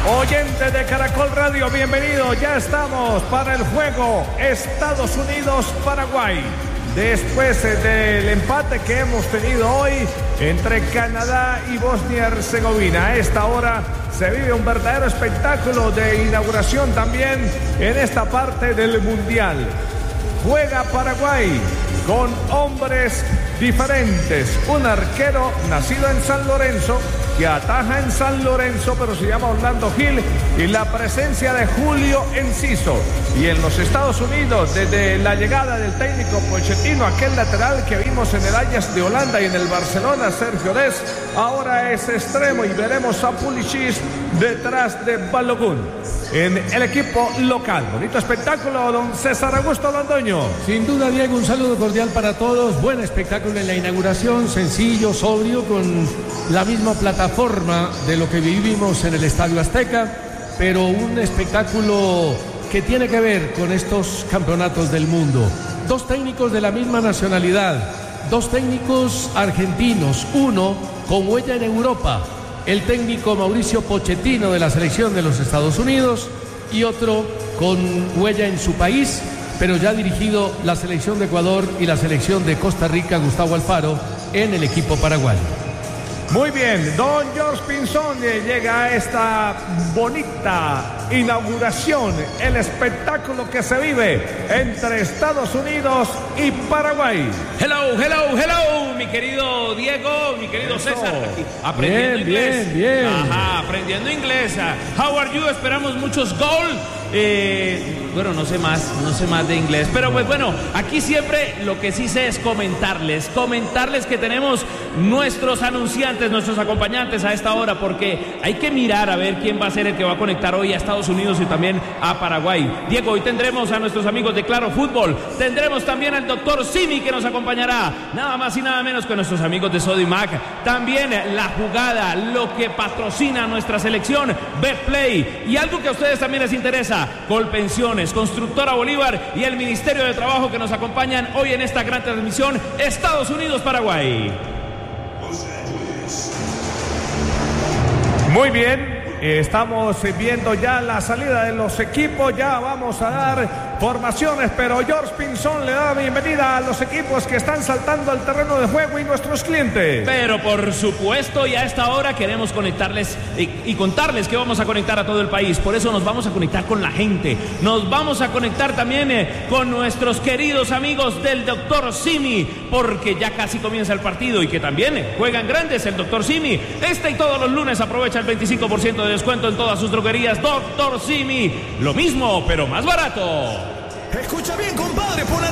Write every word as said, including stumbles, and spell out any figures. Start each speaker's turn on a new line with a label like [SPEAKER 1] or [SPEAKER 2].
[SPEAKER 1] Oyente de Caracol Radio, bienvenido. Ya estamos para el juego Estados Unidos-Paraguay. Después del empate que hemos tenido hoy entre Canadá y Bosnia-Herzegovina. A esta hora se vive un verdadero espectáculo de inauguración también en esta parte del Mundial. Juega Paraguay con hombres diferentes. Un arquero nacido en San Lorenzo, que ataja en San Lorenzo, pero se llama Orlando Gil, y la presencia de Julio Enciso. Y en los Estados Unidos, desde la llegada del técnico Pochettino, aquel lateral que vimos en el Ajax de Holanda y en el Barcelona, Sergio Dest, ahora es extremo, y veremos a Pulisic detrás de Balogun en el equipo local. Bonito espectáculo, don César Augusto Londoño.
[SPEAKER 2] Sin duda, Diego, un saludo cordial para todos. Buen espectáculo en la inauguración, sencillo, sobrio, con la misma plataforma de lo que vivimos en el Estadio Azteca, pero un espectáculo que tiene que ver con estos campeonatos del mundo. Dos técnicos de la misma nacionalidad, dos técnicos argentinos, uno con huella en Europa, el técnico Mauricio Pochettino de la selección de los Estados Unidos, y otro con huella en su país, pero ya ha dirigido la selección de Ecuador y la selección de Costa Rica, Gustavo Alfaro, en el equipo paraguayo.
[SPEAKER 1] Muy bien, don George Pinzón llega a esta bonita inauguración, el espectáculo que se vive entre Estados Unidos y Paraguay.
[SPEAKER 3] Hello, hello, hello, mi querido Diego, mi querido
[SPEAKER 1] Eso.
[SPEAKER 3] César, aquí, aprendiendo
[SPEAKER 2] Bien,
[SPEAKER 3] inglés.
[SPEAKER 2] bien, bien.
[SPEAKER 3] Ajá, aprendiendo inglés. How are you? Esperamos muchos goals. Eh, bueno, no sé más, no sé más de inglés, pero pues bueno, aquí siempre lo que sí sé es comentarles, comentarles que tenemos nuestros anunciantes, nuestros acompañantes a esta hora, porque hay que mirar a ver quién va a ser el que va a conectar hoy a Estados Unidos y también a Paraguay. Diego, hoy tendremos a nuestros amigos de Claro Fútbol, tendremos también al doctor Simi que nos acompañará, nada más y nada menos que nuestros amigos de Sodimac, también la jugada, lo que patrocina nuestra selección, Betplay, y algo que a ustedes también les interesa, Colpensiones, Constructora Bolívar y el Ministerio de Trabajo que nos acompañan hoy en esta gran transmisión Estados Unidos-Paraguay.
[SPEAKER 1] Muy bien, estamos viendo ya la salida de los equipos, ya vamos a dar formaciones, pero George Pinzón le da la bienvenida a los equipos que están saltando al terreno de juego y nuestros clientes.
[SPEAKER 3] Pero por supuesto, y a esta hora queremos conectarles y, y contarles que vamos a conectar a todo el país. Por eso nos vamos a conectar con la gente. Nos vamos a conectar también eh, con nuestros queridos amigos del doctor Simi, porque ya casi comienza el partido y que también eh, juegan grandes el doctor Simi. Este y todos los lunes aprovecha el veinticinco por ciento de descuento en todas sus droguerías. doctor Simi, lo mismo, pero más barato.
[SPEAKER 4] Escucha bien, compadre, por la